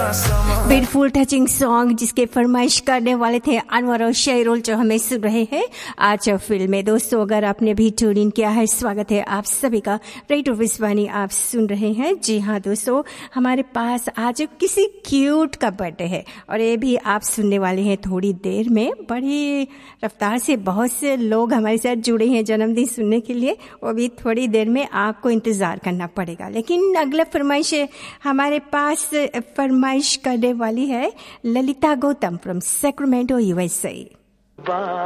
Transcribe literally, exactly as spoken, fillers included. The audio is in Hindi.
ब्यूटीफुल टचिंग सॉन्ग जिसके फरमाइश करने वाले थे अनवर और शहरुल, जो हमें सुन रहे हैं आज फिल्म में। दोस्तों, अगर आपने भी ट्यून इन किया है, स्वागत है आप सभी का। रेडियो विश्वानी आप सुन रहे हैं। जी हाँ दोस्तों, हमारे पास आज किसी क्यूट का बर्थडे है और ये भी आप सुनने वाले हैं थोड़ी देर में। बड़ी रफ्तार से बहुत से लोग हमारे साथ जुड़े हैं जन्मदिन सुनने के लिए, वो भी थोड़ी देर में आपको इंतजार करना पड़ेगा। लेकिन अगला फरमाइश हमारे पास फरमाइश करने वाली है Lalita Gautam from Sacramento USA.